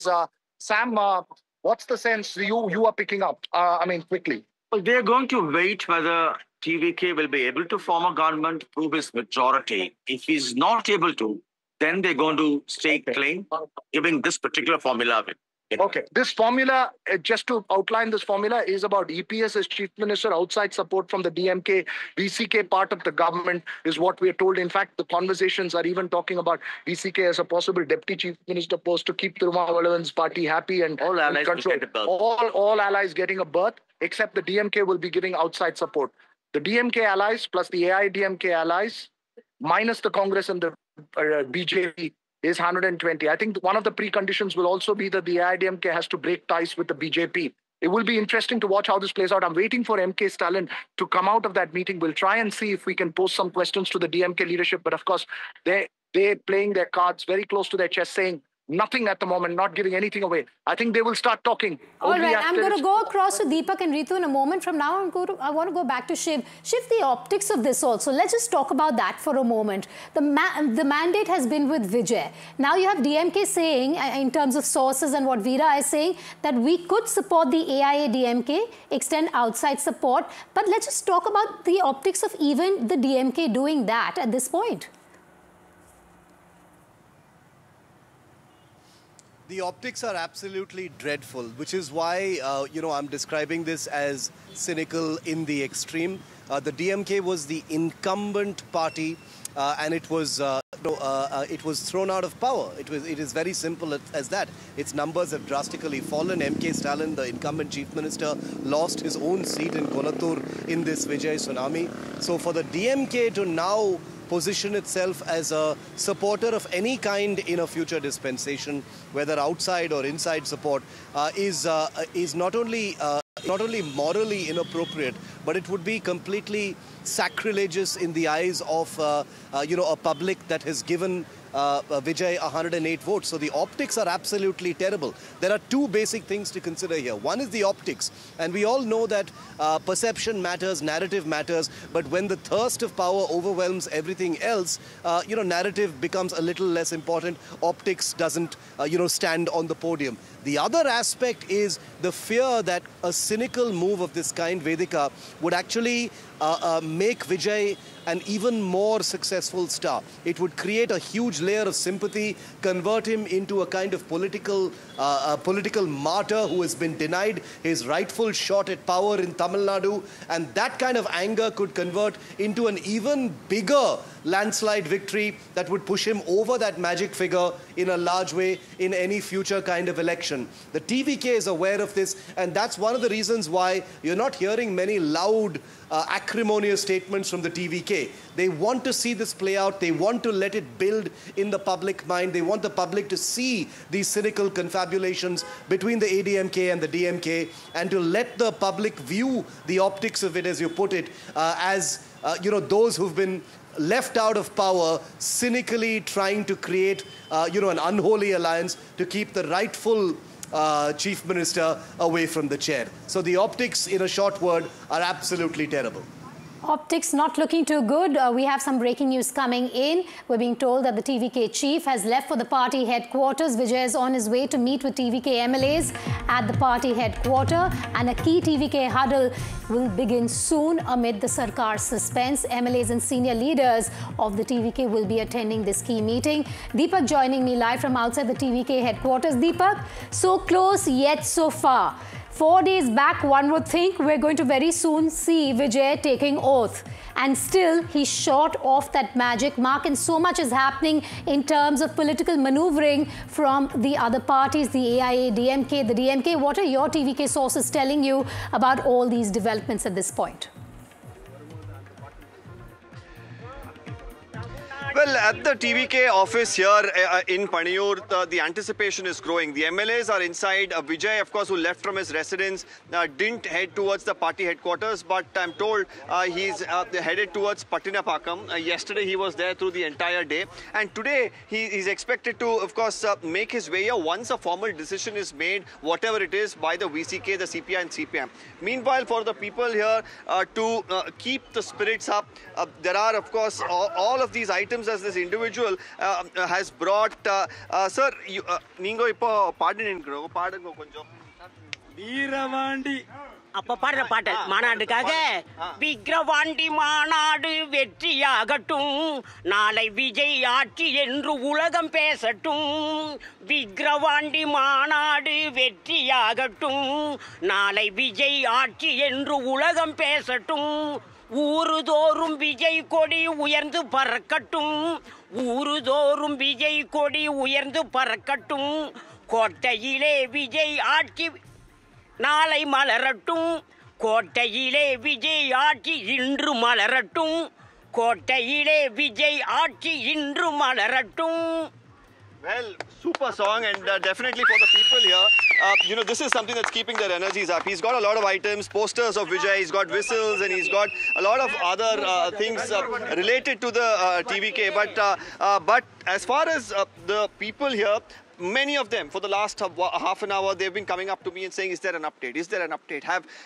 Sam, what's the sense you are picking up? Quickly. Well, they're going to wait whether TVK will be able to form a government, prove his majority. If he's not able to, then they're going to stake claim, giving this particular formula. Okay, this formula, just to outline this formula, is about EPS as chief minister, outside support from the DMK, VCK part of the government is what we are told. In fact, the conversations are even talking about VCK as a possible deputy chief minister post to keep Tirumalavan's party happy and all allies control. All allies getting a berth, except the DMK will be giving outside support. The DMK allies plus the AIDMK allies, minus the Congress and the BJP, is 120. I think one of the preconditions will also be that the AIDMK has to break ties with the BJP. It will be interesting to watch how this plays out. I'm waiting for MK Stalin to come out of that meeting. We'll try and see if we can pose some questions to the DMK leadership. But of course, they're playing their cards very close to their chest, saying nothing at the moment, not giving anything away. I think they will start talking. All right, I'm going to go across to Deepak and Ritu in a moment. From now on, I want to go back to Shiv. Shiv, the optics of this also. Let's just talk about that for a moment. The mandate has been with Vijay. Now you have DMK saying, in terms of sources and what Veera is saying, that we could support the AIA-DMK, extend outside support. But let's just talk about the optics of even the DMK doing that at this point. The optics are absolutely dreadful, which is why, I'm describing this as cynical in the extreme. The DMK was the incumbent party, and it was thrown out of power. It is very simple as that. Its numbers have drastically fallen. MK Stalin, the incumbent chief minister, lost his own seat in Kolattur in this Vijay tsunami. So for the DMK to now position itself as a supporter of any kind in a future dispensation, whether outside or inside support, is not only morally inappropriate, but it would be completely sacrilegious in the eyes of a public that has given Vijay 108 votes. So the optics are absolutely terrible. There are two basic things to consider here. One is the optics, and we all know that perception matters, narrative matters, but when the thirst of power overwhelms everything else, narrative becomes a little less important. Optics doesn't, stand on the podium. The other aspect is the fear that a cynical move of this kind, Vedika, would actually make Vijay an even more successful star. It would create a huge layer of sympathy, convert him into a kind of political martyr who has been denied his rightful shot at power in Tamil Nadu, and that kind of anger could convert into an even bigger landslide victory that would push him over that magic figure in a large way in any future kind of election. The TVK is aware of this, and that's one of the reasons why you're not hearing many loud, acrimonious statements from the TVK. They want to see this play out. They want to let it build in the public mind. They want the public to see these cynical confabulations between the ADMK and the DMK, and to let the public view the optics of it, as you put it, as those who've been left out of power, cynically trying to create, an unholy alliance to keep the rightful chief minister away from the chair. So the optics, in a short word, are absolutely terrible. Optics not looking too good. We have some breaking news coming in. We're being told that the TVK chief has left for the party headquarters. Vijay is on his way to meet with TVK MLAs at the party headquarters, and a key TVK huddle will begin soon amid the Sarkar suspense. MLAs and senior leaders of the TVK will be attending this key meeting. Deepak joining me live from outside the TVK headquarters. Deepak, so close yet so far. 4 days back, one would think we're going to very soon see Vijay taking oath. And still, he's short of that magic mark, and so much is happening in terms of political maneuvering from the other parties, the AIA, DMK, the DMK. What are your TVK sources telling you about all these developments at this point? Well, at the TVK office here in Paniyur, the anticipation is growing. The MLAs are inside. Vijay, of course, who left from his residence, didn't head towards the party headquarters, but I'm told he's headed towards Pattinapakam. Yesterday, he was there through the entire day. And today, he's expected to, of course, make his way here once a formal decision is made, whatever it is, by the VCK, the CPI and CPM. Meanwhile, for the people here to keep the spirits up, there are, of course, all of these items items as this individual has brought. Sir, Ningo ipo pardon konjam. Veeravandi அப்ப பாடுற பாட்டு மாநாடுக்காக விக்கிரவாண்டி மாநாடு வெற்றியாகட்டும், நாளை விஜய் ஆட்சி என்று உலகம் பேசட்டும். விக்கிரவாண்டி மாநாடு வெற்றியாகட்டும், நாளை விஜய் ஆட்சி என்று உலகம் பேசட்டும். ஊருதோறும் விஜய் கொடி உயர்ந்து பறக்கட்டும், ஊருதோறும் விஜய் கொடி உயர்ந்து பறக்கட்டும். கோட்டையிலே விஜய் ஆட்சி நாளை மலரட்டும், கோட்டையிலே விஜய் ஆட்சி இன்று மலரட்டும், கோட்டையிலே விஜய் ஆட்சி இன்று மலரட்டும். Well, super song, and definitely for the people here, this is something that's keeping their energies up. He's got a lot of items, posters of Vijay, he's got whistles, and he's got a lot of other things related to the TVK. But as far as the people here, many of them, for the last half an hour, they've been coming up to me and saying, is there an update? Is there an update?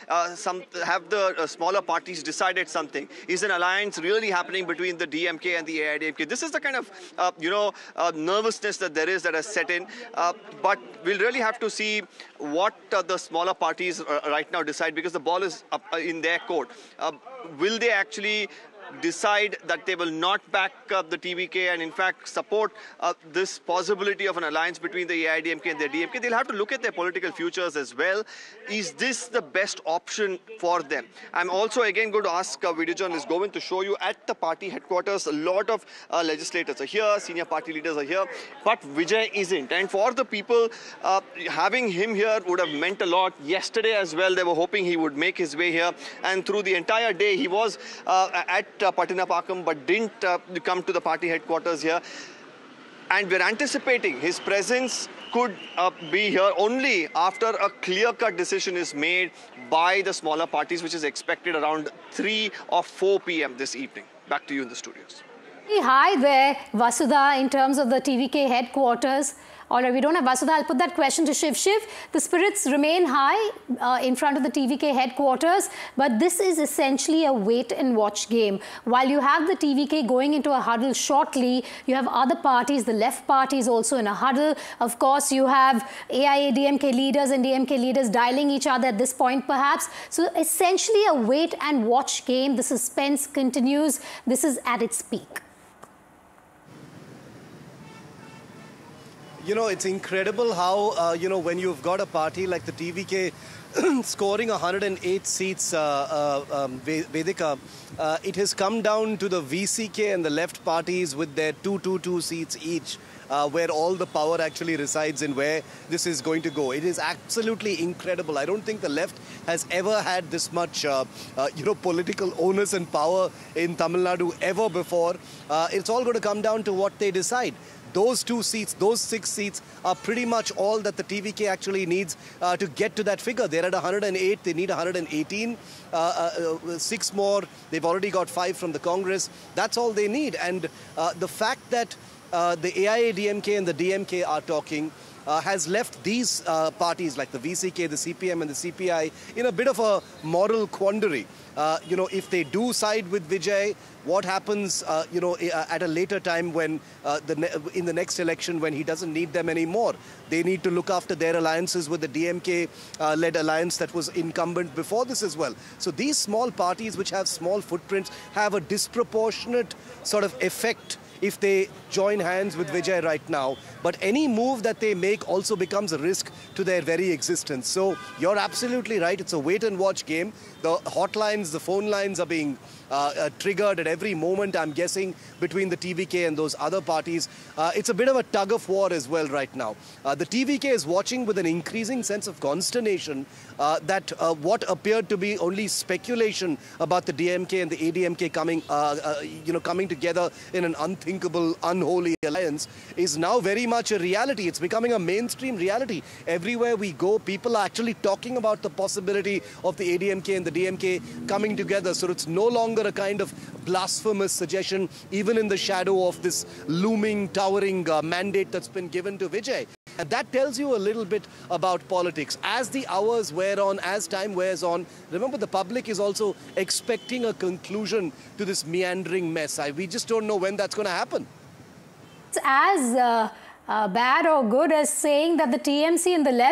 Have the smaller parties decided something? Is an alliance really happening between the DMK and the AIDMK? This is the kind of, nervousness that there is that has set in. But we'll really have to see what the smaller parties right now decide, because the ball is up in their court. Will they actually decide that they will not back the TVK and in fact support this possibility of an alliance between the AIDMK and the DMK? They'll have to look at their political futures as well. Is this the best option for them? I'm also again going to ask video journalist Govind to show you at the party headquarters, a lot of legislators are here, senior party leaders are here, but Vijay isn't. And for the people, having him here would have meant a lot. Yesterday as well, they were hoping he would make his way here, and through the entire day he was at Pattinapakam, but didn't come to the party headquarters here. And we're anticipating his presence could be here only after a clear-cut decision is made by the smaller parties, which is expected around 3 or 4 p.m. this evening. Back to you in the studios. Hi there, Vasudha, in terms of the TVK headquarters. All right, we don't have Vasudha. I'll put that question to Shiv. Shiv, the spirits remain high in front of the TVK headquarters, but this is essentially a wait-and-watch game. While you have the TVK going into a huddle shortly, you have other parties, the left parties also in a huddle. Of course, you have AIADMK leaders and DMK leaders dialing each other at this point, perhaps. So essentially a wait-and-watch game. The suspense continues. This is at its peak. It's incredible how, when you've got a party like the TVK scoring 108 seats, Vedika, it has come down to the VCK and the left parties with their 2 seats each, where all the power actually resides and where this is going to go. It is absolutely incredible. I don't think the left has ever had this much, political onus and power in Tamil Nadu ever before. It's all going to come down to what they decide. Those 2 seats, those 6 seats are pretty much all that the TVK actually needs to get to that figure. They're at 108, they need 118. 6 more, they've already got 5 from the Congress. That's all they need. And the fact that the AIADMK and the DMK are talking has left these parties like the VCK, the CPM and the CPI in a bit of a moral quandary. If they do side with Vijay, what happens, at a later time when in the next election when he doesn't need them anymore? They need to look after their alliances with the DMK-led alliance that was incumbent before this as well. So these small parties which have small footprints have a disproportionate sort of effect if they join hands with Vijay right now. But any move that they make also becomes a risk to their very existence. So you're absolutely right. It's a wait-and-watch game. The hotlines, the phone lines are being triggered at every moment, I'm guessing, between the TVK and those other parties. It's a bit of a tug-of-war as well right now. The TVK is watching with an increasing sense of consternation that what appeared to be only speculation about the DMK and the ADMK coming together in an unthinkable, unholy alliance is now very much a reality. It's becoming a mainstream reality. Everywhere we go, people are actually talking about the possibility of the ADMK and the DMK coming together. So it's no longer a kind of blasphemous suggestion, even in the shadow of this looming, towering mandate that's been given to Vijay. And that tells you a little bit about politics. As the hours wear on, as time wears on, remember the public is also expecting a conclusion to this meandering mess. We just don't know when that's going to happen. as bad or good as saying that the TMC and the left